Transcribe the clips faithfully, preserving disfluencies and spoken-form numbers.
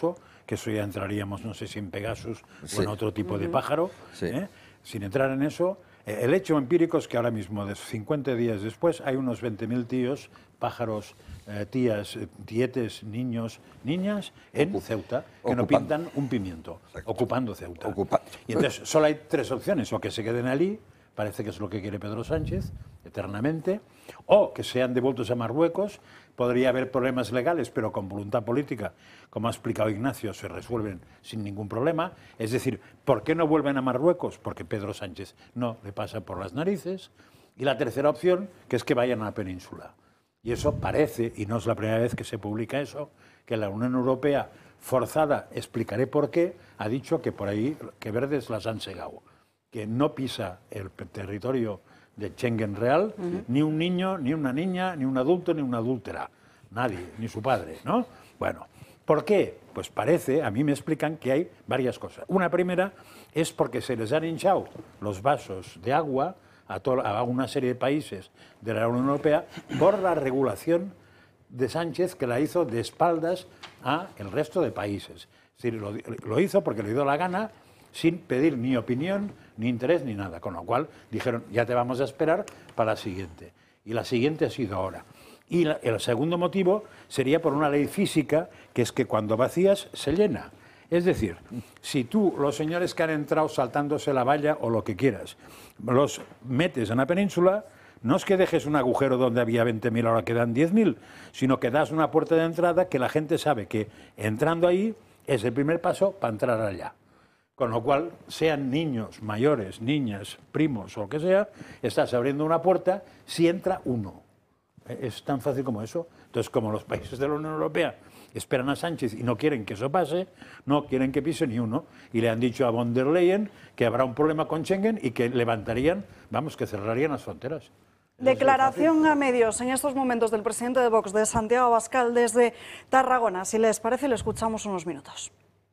ruso, que eso ya entraríamos, no sé si en Pegasus sí. o en otro tipo uh-huh. de pájaro, sí. ¿eh? Sin entrar en eso, eh, el hecho empírico es que ahora mismo, de cincuenta días después, hay unos veinte mil tíos, pájaros, eh, tías, eh, tietes, niños, niñas, en Ocup Ceuta, que ocupando. no pintan un pimiento, Exacto. ocupando Ceuta. Ocupando. Y entonces solo hay tres opciones, o que se queden allí, parece que es lo que quiere Pedro Sánchez, eternamente, o que sean devueltos a Marruecos. Podría haber problemas legales, pero con voluntad política, como ha explicado Ignacio, se resuelven sin ningún problema. Es decir, ¿por qué no vuelven a Marruecos? Porque Pedro Sánchez no le pasa por las narices. Y la tercera opción, que es que vayan a la península. Y eso parece, y no es la primera vez que se publica eso, que la Unión Europea, forzada, explicaré por qué, ha dicho que por ahí, que verdes las han segado, que no pisa el territorio de Schengen real, uh-huh. ni un niño, ni una niña, ni un adulto, ni una adúltera. Nadie, ni su padre, ¿no? Bueno, ¿por qué? Pues parece, a mí me explican que hay varias cosas. Una primera es porque se les han hinchado los vasos de agua a, to- a una serie de países de la Unión Europea por la regulación de Sánchez, que la hizo de espaldas a el resto de países. Es decir, lo, lo hizo porque le dio la gana, sin pedir ni opinión, ni interés, ni nada. Con lo cual dijeron, ya te vamos a esperar para la siguiente. Y la siguiente ha sido ahora. Y la, el segundo motivo sería por una ley física, que es que cuando vacías se llena. Es decir, si tú, los señores que han entrado saltándose la valla o lo que quieras, los metes en la península, no es que dejes un agujero donde había veinte mil, ahora quedan diez mil, sino que das una puerta de entrada que la gente sabe que entrando ahí es el primer paso para entrar allá. Con lo cual, sean niños, mayores, niñas, primos o lo que sea, estás abriendo una puerta si entra uno. Es tan fácil como eso. Entonces, como los países de la Unión Europea esperan a Sánchez y no quieren que eso pase, no quieren que pise ni uno. Y le han dicho a von der Leyen que habrá un problema con Schengen y que levantarían, vamos, que cerrarían las fronteras. Declaración a medios en estos momentos del presidente de Vox, de Santiago Abascal, desde Tarragona. Si les parece, le escuchamos unos minutos.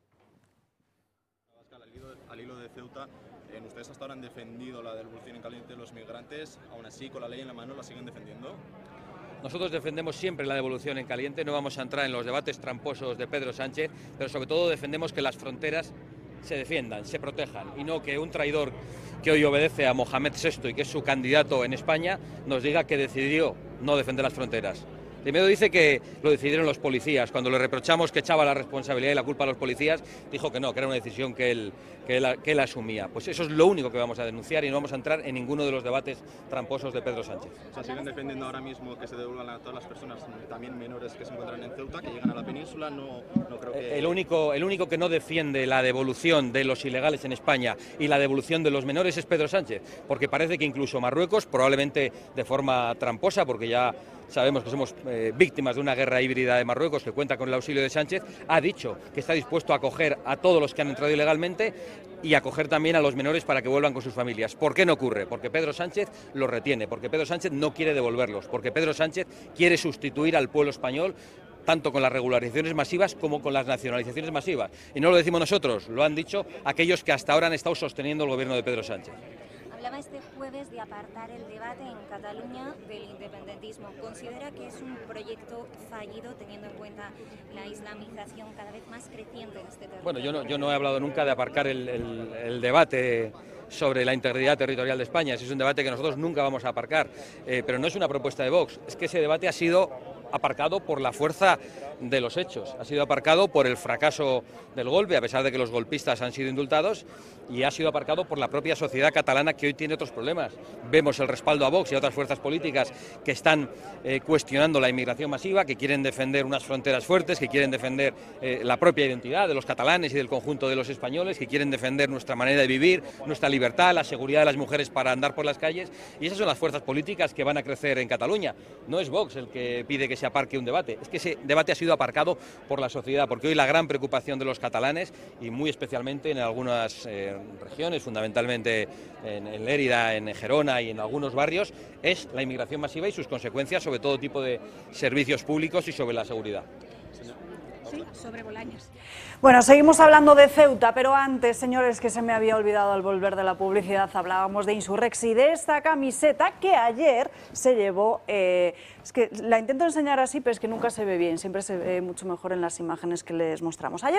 Al hilo de Ceuta, eh, ustedes hasta ahora han defendido la devolución en caliente de los migrantes, aún así, con la ley en la mano, ¿la siguen defendiendo? Nosotros defendemos siempre la devolución en caliente, no vamos a entrar en los debates tramposos de Pedro Sánchez, pero sobre todo defendemos que las fronteras se defiendan, se protejan, y no que un traidor que hoy obedece a Mohamed sexto y que es su candidato en España nos diga que decidió no defender las fronteras. Primero dice que lo decidieron los policías. Cuando le reprochamos que echaba la responsabilidad y la culpa a los policías, dijo que no, que era una decisión que él, que él, que él asumía. Pues eso es lo único que vamos a denunciar y no vamos a entrar en ninguno de los debates tramposos de Pedro Sánchez. O sea, siguen defendiendo ahora mismo que se devuelvan a todas las personas, también menores que se encuentran en Ceuta, que llegan a la península. No, no creo que... el, único, el único que no defiende la devolución de los ilegales en España y la devolución de los menores es Pedro Sánchez, porque parece que incluso Marruecos, probablemente de forma tramposa, porque ya sabemos que somos eh, víctimas de una guerra híbrida de Marruecos que cuenta con el auxilio de Sánchez, ha dicho que está dispuesto a acoger a todos los que han entrado ilegalmente y acoger también a los menores para que vuelvan con sus familias. ¿Por qué no ocurre? Porque Pedro Sánchez los retiene, porque Pedro Sánchez no quiere devolverlos, porque Pedro Sánchez quiere sustituir al pueblo español tanto con las regularizaciones masivas como con las nacionalizaciones masivas. Y no lo decimos nosotros, lo han dicho aquellos que hasta ahora han estado sosteniendo el gobierno de Pedro Sánchez. Hablaba este jueves de apartar el debate en Cataluña del independentismo. ¿Considera que es un proyecto fallido teniendo en cuenta la islamización cada vez más creciente en este territorio? Bueno, yo no, yo no he hablado nunca de aparcar el, el, el debate sobre la integridad territorial de España. Ese es un debate que nosotros nunca vamos a aparcar, eh, pero no es una propuesta de Vox. Es que ese debate ha sido aparcado por la fuerza de los hechos, ha sido aparcado por el fracaso del golpe, a pesar de que los golpistas han sido indultados, y ha sido aparcado por la propia sociedad catalana, que hoy tiene otros problemas. Vemos el respaldo a Vox y a otras fuerzas políticas que están eh, cuestionando la inmigración masiva, que quieren defender unas fronteras fuertes, que quieren defender eh, la propia identidad de los catalanes y del conjunto de los españoles, que quieren defender nuestra manera de vivir, nuestra libertad, la seguridad de las mujeres para andar por las calles, y esas son las fuerzas políticas que van a crecer en Cataluña. No es Vox el que pide que se aparque un debate, es que ese debate ha sido aparcado por la sociedad, porque hoy la gran preocupación de los catalanes, y muy especialmente en algunas eh, regiones, fundamentalmente en, en Lérida, en Gerona y en algunos barrios, es la inmigración masiva y sus consecuencias sobre todo tipo de servicios públicos y sobre la seguridad. Sí, sobre Bolaños. Bueno, seguimos hablando de Ceuta, pero antes, señores, que se me había olvidado al volver de la publicidad, hablábamos de Insurrex y de esta camiseta que ayer se llevó, eh, es que la intento enseñar así, pero es que nunca se ve bien, siempre se ve mucho mejor en las imágenes que les mostramos. Ayer